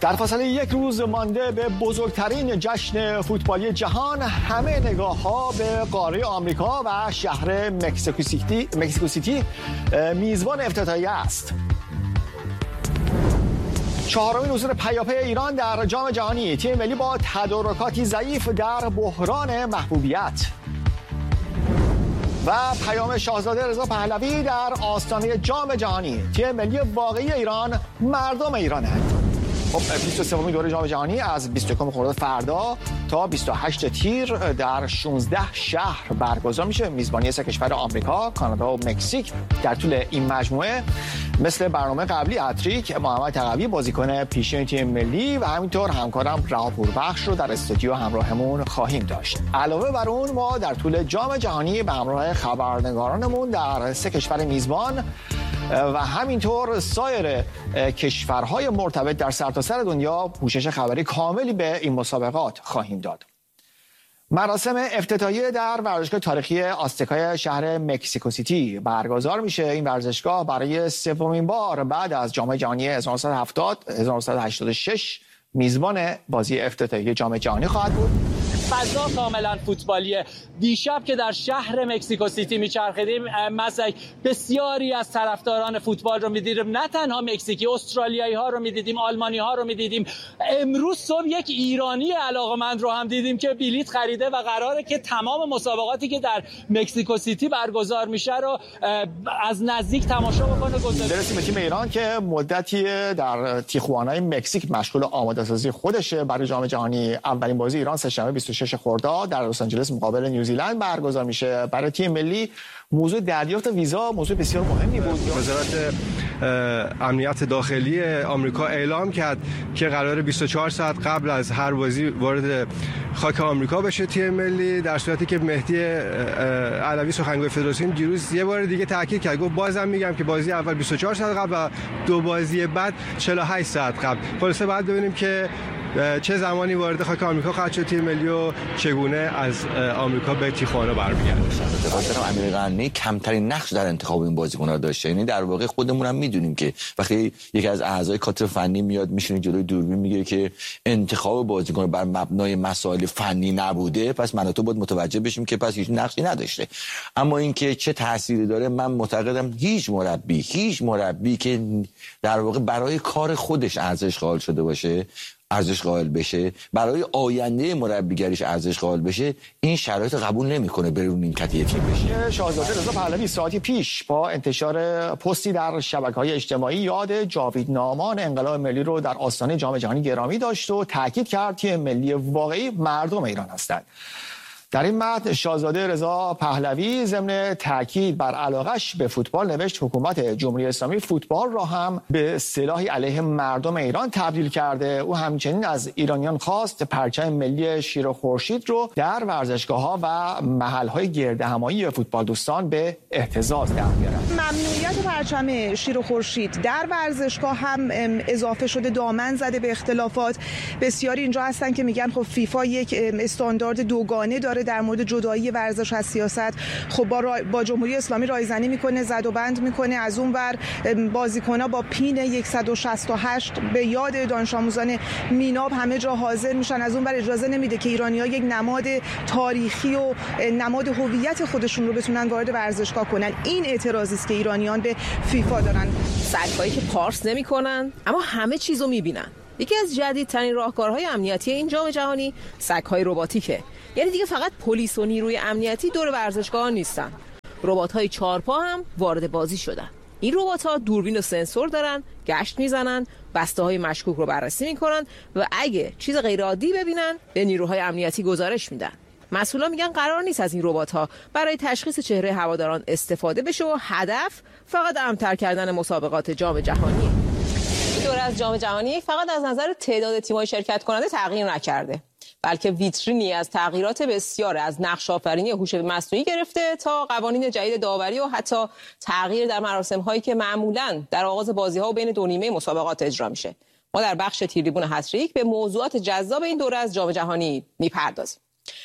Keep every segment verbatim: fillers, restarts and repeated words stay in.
در فاصله یک روز مانده به بزرگترین جشن فوتبالی جهان، همه نگاه ها به قاره آمریکا و شهر مکزیکو سیتی, مکزیکو سیتی میزبان افتتاحیه است. چهارمین حضور پیاپی ایران در جام جهانی، تیم ملی با تدارکاتی ضعیف در بحران محبوبیت. و پیام شاهزاده رضا پهلوی در آستانه جام جهانی، تیم ملی واقعی ایران مردم ایرانند. خب بیست و سومین دوره جام جهانی از بیست و یکم خرداد فردا تا بیست و هشتم تیر در شانزده شهر برگزار میشه. میزبانی سه کشور آمریکا، کانادا و مکزیک. در طول این مجموعه مثل برنامه قبلی هتریک محمد تقوی بازیکن پیشین تیم ملی و همینطور همکارم رها پوربخش رو در استودیو همراهمون خواهیم داشت. علاوه بر اون ما در طول جام جهانی به همراه خبرنگارانمون در سه کشور میزبان و همینطور سایر کشورهای مرتبط در سرتاسر دنیا پوشش خبری کاملی به این مسابقات خواهیم داد. مراسم افتتاحیه در ورزشگاه تاریخی آزتکای شهر مکزیکو سیتی برگزار میشه. این ورزشگاه برای سومین بار بعد از جام جهانی هزار و نهصد و هفتاد هزار و نهصد و هشتاد و شش میزبان بازی افتتاحیه جام جهانی خواهد بود. فضا کاملا فوتبالیه. دیشب که در شهر مکزیکو سیتی میچرخیدیم، مسعود، بسیاری از طرفداران فوتبال رو میدیدیم، نه تنها مکزیکی، استرالیایی ها رو میدیدیم، آلمانی ها رو میدیدیم. امروز صبح یک ایرانی علاقمند رو هم دیدیم که بلیط خریده و قراره که تمام مسابقاتی که در مکزیکو سیتی برگزار میشه رو از نزدیک تماشا بکنه. برسیم به تیم ایران که مدتی در تیخوانای مکزیک مشغول آماده‌سازی خودشه برای جام جهانی. اولین بازی ایران سه‌شنبه بیست و شش خرداد در لس آنجلس مقابل نیوزیلند برگزار میشه. برای تیم ملی موضوع دریافت ویزا موضوع بسیار مهمی بود. وزارت امنیت داخلی آمریکا اعلام کرد که قرار بیست و چهار ساعت قبل از هر بازی وارد خاک آمریکا بشه تیم ملی، در صورتی که مهدی علوی سخنگوی فدراسیون دیروز یه بار دیگه تاکید کرد، گفت بازم میگم که بازی اول بیست و چهار ساعت قبل و دو بازی بعد چهل و هشت ساعت قبل. خلاصه بعد ببینیم که چه زمانی وارد خاک آمریکا خواهد شد تیم ملی و چگونه از آمریکا به تیخوانا برمیگرده. خاطر امیر قنی کمترین نقش در انتخاب این بازیکن‌ها داشته. یعنی در واقع خودمون هم میدونیم که وقتی یکی از اعضای کادر فنی میاد میشینه جلوی دوربین میگه که انتخاب بازیکن بر مبنای مسائل فنی نبوده، پس من و تو باید متوجه بشیم که پس هیچ نقشی نداشته. اما اینکه چه تأثیری داره، من معتقدم هیچ مربی هیچ مربی که در واقع برای کار خودش ارزش قائل شده باشه، ارزش قائل بشه، برای آینده مربیگریش ارزش قائل بشه، این شرایط قبول نمیکنه بره اون نیمکت یه تیم بشه. شاهزاده رضا پهلوی ساعتی پیش با انتشار پستی در شبکه‌های اجتماعی یاد جاویدنامان انقلاب ملی رو در آستانه جام جهانی گرامی داشت و تاکید کرد تیم ملی واقعی مردم ایران هستند. در این متن شاهزاده رضا پهلوی ضمن تاکید بر علاقش به فوتبال نوشت حکومت جمهوری اسلامی فوتبال را هم به سلاحی علیه مردم ایران تبدیل کرده. او همچنین از ایرانیان خواست پرچم ملی شیر و خورشید رو در ورزشگاه‌ها و محل‌های گردهمایی فوتبال دوستان به اهتزاز در بیارن. ممنوعیت پرچم شیر و خورشید در ورزشگاه هم اضافه شده، دامن زده به اختلافات. بسیاری اینجا هستن که میگن خب فیفا یک استاندارد دوگانه داره در مورد جدایی ورزش از سیاست. خب با, را... با جمهوری اسلامی رایزنی میکنه، زد و بند میکنه، از اون ور بازیکن‌ها با پین صد و شصت و هشت به یاد دانش آموزان میناب همه جا حاضر میشن، از اون ور اجازه نمیده که ایرانی‌ها یک نماد تاریخی و نماد هویت خودشون رو بتونن وارد ورزشگاه کنن. این اعتراضی است که ایرانیان به فیفا دارن. سگ‌هایی که پارس نمیکنن اما همه چیزو میبینن. یکی از جدیدترین راهکارهای امنیتی این جام جهانی سگ‌های رباتیکه. یعنی دیگه فقط پلیس و نیروی امنیتی دور ورزشگاه نیستن. ربات‌های چهارپا هم وارد بازی شدن. این ربات‌ها دوربین و سنسور دارن، گشت میزنن، بسته‌های مشکوک رو بررسی میکنن و اگه چیز غیرعادی ببینن به نیروهای امنیتی گزارش میدن. مسئولان میگن قرار نیست از این ربات‌ها برای تشخیص چهره هواداران استفاده بشه و هدف فقط امن‌تر کردن مسابقات جام جهانی. دوره از جام جهانی فقط از نظر تعداد تیم‌های شرکت کننده تغییر نکرده، بلکه ویترینی از تغییرات بسیار، از نقش آفرینی هوش مصنوعی گرفته تا قوانین جدید داوری و حتی تغییر در مراسم‌هایی که معمولاً در آغاز بازی‌ها و بین دو نیمه مسابقات اجرا میشه. ما در بخش تریبون هتریک به موضوعات جذاب این دوره از جام جهانی میپردازیم.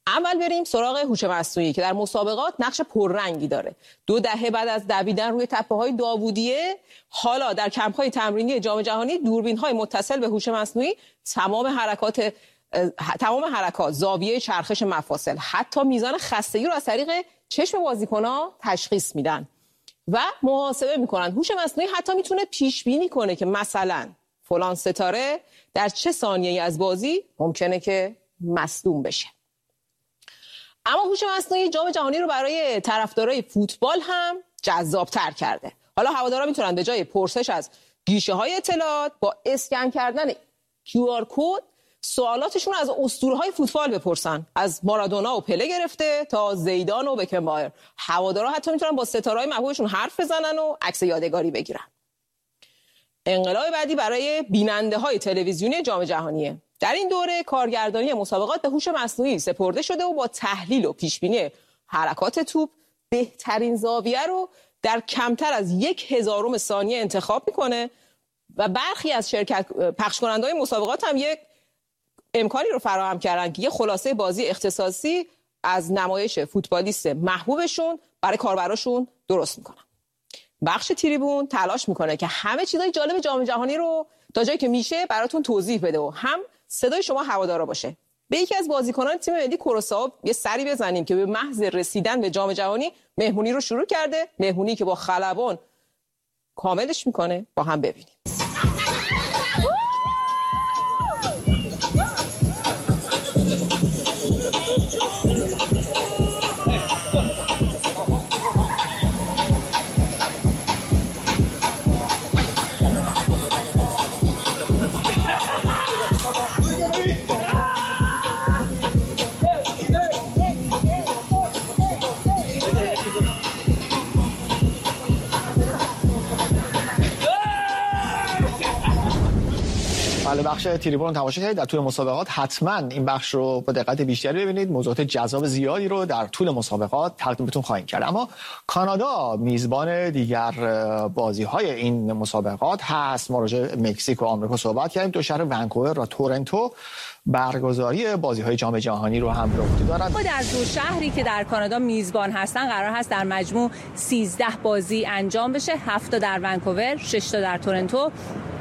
اول بریم سراغ هوش مصنوعی که در مسابقات نقش پررنگی داره. دو دهه بعد از دویدن روی تپه‌های داوودیه، حالا در کمپ‌های تمرینی جام جهانی دوربین‌های متصل به هوش مصنوعی تمام حرکات تمام حرکات، زاویه چرخش مفاصل، حتی میزان خستگی رو از طریق چشم بازیکن‌ها تشخیص میدن و محاسبه میکنن. هوش مصنوعی حتی میتونه پیش بینی کنه که مثلا فلان ستاره در چه ثانیه‌ای از بازی ممکنه که مصدوم بشه. اما هوش مصنوعی جام جهانی رو برای طرفدارای فوتبال هم جذاب‌تر کرده. حالا هوادارا میتونن به جای پرسش از گیشه‌های اطلاعات با اسکن کردن کیو آر کد سوالاتشون از اسطوره‌های فوتبال بپرسن، از مارادونا و پله گرفته تا زیدان و بکنبایر. هوادارا حتی میتونن با ستاره‌های محبوبشون حرف بزنن و عکس یادگاری بگیرن. انقلاب بعدی برای بیننده‌های تلویزیونی جام جهانیه. در این دوره کارگردانی مسابقات به هوش مصنوعی سپرده شده و با تحلیل و پیشبینی حرکات توپ بهترین زاویه رو در کمتر از یک هزارم ثانیه انتخاب میکنه و برخی از شرکت پخش کننده‌های مسابقات هم یک امکانی رو فراهم کردن که یه خلاصه بازی اختصاصی از نمایش فوتبالیست محبوبشون برای کاربراشون درست میکنن. بخش تریبون تلاش میکنه که همه چیزای جالب جام جهانی رو تا جایی که میشه براتون توضیح بده و هم صدای شما هوادارا باشه. به یکی از بازیکنان تیم ملی کروسائو یه سری بزنیم که به محض رسیدن به جام جهانی مهمونی رو شروع کرده، مهمونی که با خلبان کاملش میکنه. با هم ببینیم. بله، بخش تریبون رو تماشا کردید. در طول مسابقات حتما این بخش رو با دقت بیشتری ببینید. موضوعات جذاب زیادی رو در طول مسابقات تقدیمتون خواهیم کرد. اما کانادا میزبان دیگر بازی‌های این مسابقات هست. ما راجع به مکزیک و آمریکا صحبت کردیم. دو شهر ونکوور و تورنتو برگزاری بازی‌های جام جهانی رو هم به عهده دارند. خود از دو شهری که در کانادا میزبان هستن قرار هست در مجموع سیزده بازی انجام بشه. هفت تا در ونکوور، شش تا در تورنتو،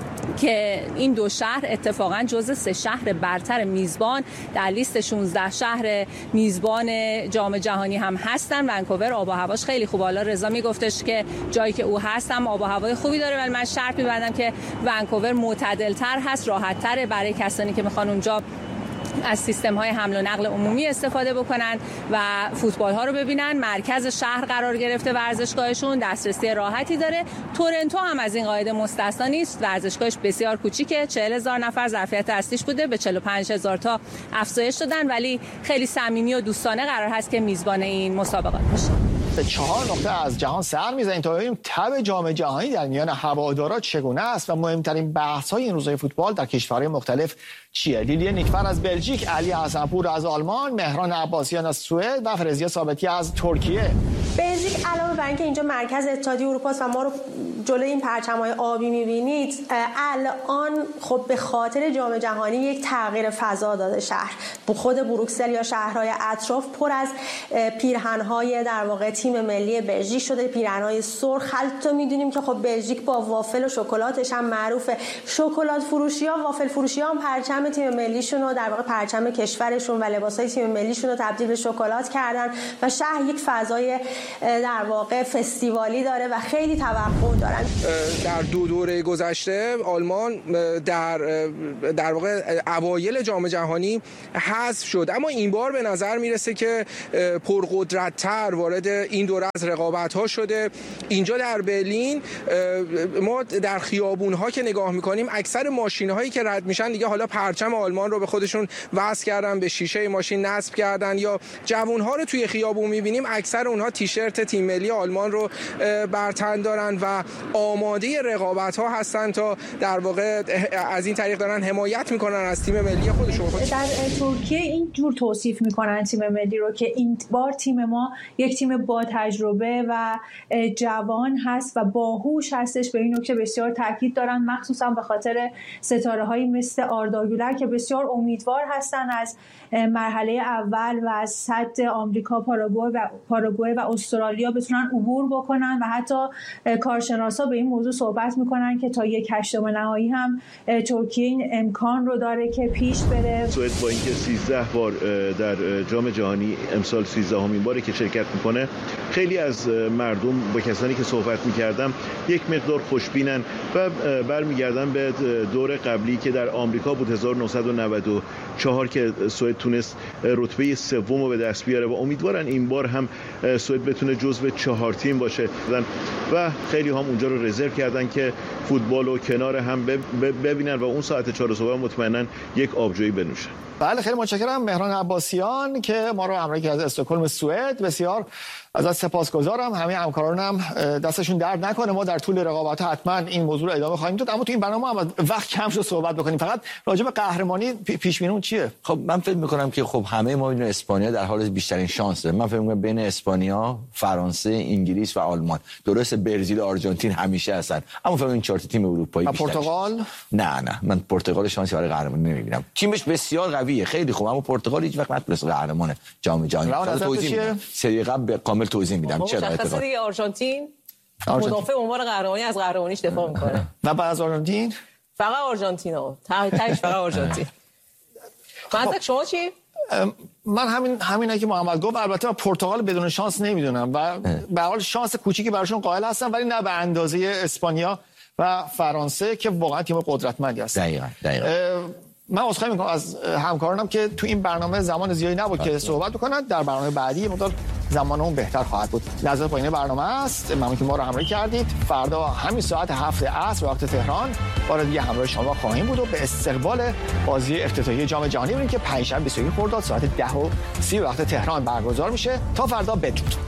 که این دو شهر اتفاقا جزو سه شهر برتر میزبان در لیست شانزده شهر میزبان جام جهانی هم هستن. ونکوور آب و هواش خیلی خوبه. حالا رضا میگفتش که جایی که او هستم آب و هوای خوبی داره، ولی من شرط می‌بندم که ونکوور معتدل‌تر هست، راحت‌تره برای کسانی که میخوان اونجا از سیستم‌های حمل و نقل عمومی استفاده بکنن و فوتبال ها رو ببینن. مرکز شهر قرار گرفته ورزشگاهشون، دسترسی راحتی داره. تورنتو هم از این قاعده مستثنا نیست. ورزشگاهش بسیار کوچیکه، چهل هزار نفر ظرفیت اصلیش بوده، به چهل و پنج هزار تا افزایش دادن، ولی خیلی صمیمی و دوستانه قرار هست که میزبان این مسابقات بشه. چهار نقطه از جهان سر میزنیم تا ببینیم تب جام جهانی در میان هوادارا چگونه است و مهمترین بحث‌های این روزهای فوتبال در کشورهای مختلف چیه. لیلی نیکفر از بلژیک، علی حسنپور از آلمان، مهران عباسیان از سوئد و فرزیا ثابتی از ترکیه. بلژیک علاوه بر اینکه اینجا مرکز اتحادیه اروپا است و ما رو جلوی این پرچم‌های آبی می‌بینید، الان خب به خاطر جام جهانی یک تغییر فضا داده شهر. خود بروکسل یا شهرهای اطراف پر از پیرهن‌های در واقع تیم ملی بلژیک شده، پیرهن‌های سرخ. حتی می‌دونیم که خب بلژیک با وافل و شکلاتش هم معروفه. شکلات فروشی‌ها، وافل فروشی‌ها هم پرچم تیم ملیشون رو در واقع پرچم کشورشون و لباسای تیم ملیشون رو تبدیل به شکلات کردن و شهر یک فضای در واقع فستیوالی داره و خیلی توقع دارن. در دو دوره گذشته آلمان در در واقع اوایل جام جهانی حذف شد، اما این بار به نظر میرسه که پرقدرت‌تر وارد این دوره از رقابت‌ها شده. اینجا در برلین ما در خیابون‌ها که نگاه می‌کنیم اکثر ماشین‌هایی که رد میشن دیگه حالا پرچم آلمان رو به خودشون وصل کردن، به شیشه ماشین نصب کردن، یا جوان‌ها رو توی خیابون می‌بینیم اکثر اونها تیشرت تیم ملی آلمان رو بر تن دارن و آماده رقابت‌ها هستن تا در واقع از این طریق دارن حمایت میکنن از تیم ملی خودشون. در ترکیه این جور توصیف میکنن تیم ملی رو که این بار تیم ما یک تیم با تجربه و جوان هست و باهوش هستش. به این نکته بسیار تاکید دارن، مخصوصا به خاطر ستاره‌هایی مثل آردا گولر که بسیار امیدوار هستن از مرحله اول و از سد آمریکا، پاراگوئه و پاراگوئه و استرالیا بتونن عبور بکنن و حتی کارشناسا به این موضوع صحبت میکنن که تا یک هشتم نهایی هم ترکیه این امکان رو داره که پیش بره. سوئد با اینکه سیزده بار در جام جهانی امسال سیزدهمین باره که شرکت میکنه، خیلی از مردم با کسانی که صحبت میکردم یک مقدار خوشبینن و برمیگردن به دور قبلی که در آمریکا بود هزار و نهصد و نود و چهار که سوئد تونست رتبه سوم رو به دست بیاره و امیدوارن این بار هم سوئد بتونه جزو چهار تیم باشه و خیلی هم اونجا رو رزرو کردن که فوتبال رو کنار هم ببینن و اون ساعت چهار صبح مطمئنا یک آبجویی بنوشن. بله خیلی متشکرم مهران عباسیان که ما رو همراهی کرد از استکهلم سوئد. بسیار ازت سپاسگزارم. همه همکارانم دستشون درد نکنه. ما در طول رقابت حتما این موضوع رو ادامه خواهیم داد، اما تو این برنامه هم وقت کم شد صحبت بکنیم. فقط راجع به قهرمانی پیش بینیمون چیه؟ خب من فکر می‌کنم که خب همه ما می‌دونیم اسپانیا در حال بیشترین شانس داره. من فکر می‌کنم بین اسپانیا، فرانسه، انگلیس و آلمان، درسته برزیل و آرژانتین همیشه هستن، اما فکر این چهار تیم اروپایی بیشتر. پرتغال؟ نه نه من پرتغال شانسی برای قهرمانی نمی‌بینم. تیمش بسیار قویه، خیلی خوب، اما پرتغال هیچ وقت نتونست قهرمان جام جهانی بشه. توضیح میدم. سری قبل کامل توضیح میدم چرا. مشخصه دیگه آرژانتین مدافع عنوان قهرمانی از قهرمانیش دفاع میکنه. نه بعد از آرژانتین؟ فقط آرژانتین ها. تاش فقط آرژانتین. منطق شما چی؟ من همین همینه که محمد گفت. البته من پرتغال بدون شانس نمیدونم و به حال شانس کوچیکی براشون قائل هستم، ولی نه به اندازه اسپانیا و فرانسه که واقعا تیم قدرتمندی هستن. دقیقاً دقیقاً. من عذرخواهی میکنم از همکارانم که تو این برنامه زمان زیادی نبود که صحبت بکنن. در برنامه بعدی مقدار زمانمون بهتر خواهد بود. لحظات پایین برنامه است. ممنون که ما رو همراهی کردید. فردا همین ساعت هفت عصر وقت تهران بار دیگه همراه شما خواهیم بود و به استقبال بازی افتتاحیه جام جهانی بریم که پنجشنبه بیست و یک خرداد ساعت ده و سی وقت تهران برگزار میشه. تا فردا بدرود.